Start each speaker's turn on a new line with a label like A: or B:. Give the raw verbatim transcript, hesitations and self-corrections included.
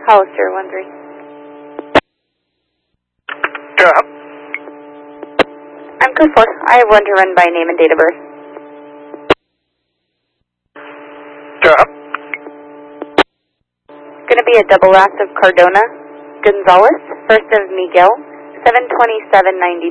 A: Hollister one three.
B: Yeah.
A: I'm code four. I have one to run by name and date of birth.
B: Yeah.
A: Going to be a double act of Cardona Gonzalez, first of Miguel, seven twenty-seven ninety.